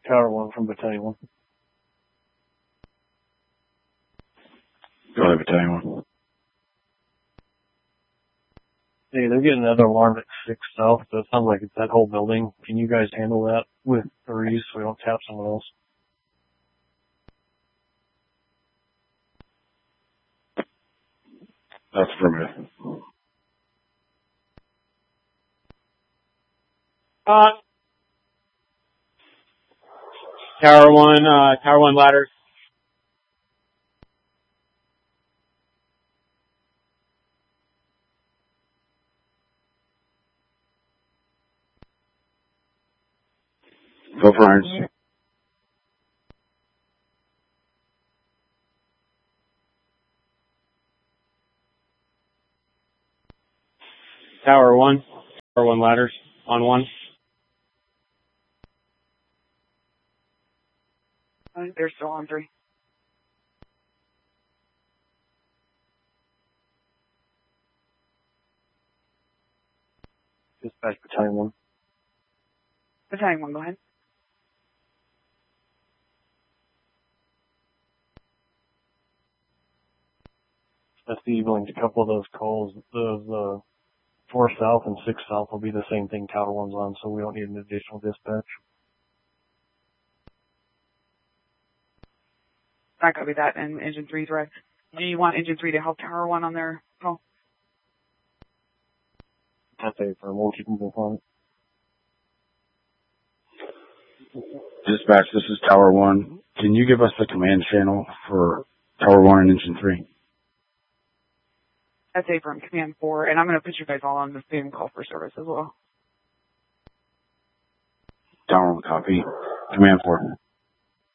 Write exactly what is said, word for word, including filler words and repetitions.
Tower one from Battalion one. Go ahead, Battalion one. Hey, they're getting another alarm at six south, so it sounds like it's that whole building. Can you guys handle that with threes so we don't tap someone else? That's affirmative. Uh, Tower one, uh, Tower one ladder. Go for irons. Tower one, Tower one ladders on one. I think they're still on three. Dispatch Battalion one. Battalion one, go ahead. That's the evening. A couple of those calls, those uh, four south and six south will be the same thing Tower one's on, so we don't need an additional dispatch. I copy that, and Engine three direct. Do you want Engine three to help Tower one on their call? That's a firm. We'll keep moving on. Dispatch, this is Tower one. Can you give us the command channel for Tower one and Engine three? That's a from Command four, and I'm going to put you guys all on the same call for service as well. Tower one copy. Command four.